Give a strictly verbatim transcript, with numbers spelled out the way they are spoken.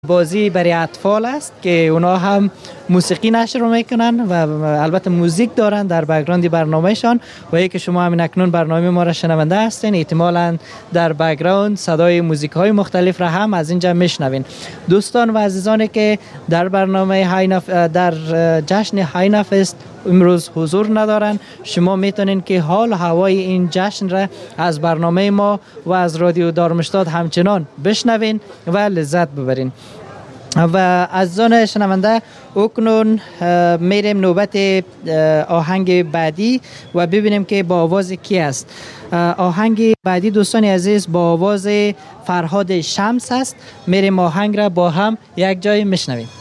بازی برای اطفال است که اونا هم موسیقی نشر میکنن و البته موزیک دارن در بک‌گراند برنامهشان و ای که شما همین اکنون برنامه ما را شنونده هستین، احتمالاً در بک‌گراند صدای موزیک های مختلف را هم از اینجا میشنوین. دوستان و عزیزانی که در برنامه هاینف در جشن هاینفست امروز حضور ندارن، شما میتونین که حال هوای این جشن را از برنامه ما و از رادیو دارمشتاد همچنان بشنوین و لذت ببرین. و عزیزان شنونده، اکنون میریم نوبت آهنگ بعدی و ببینیم که با آواز کی است. آهنگ بعدی دوستان عزیز با آواز فرهاد شمس است. میریم آهنگ را با هم یک جای میشنویم.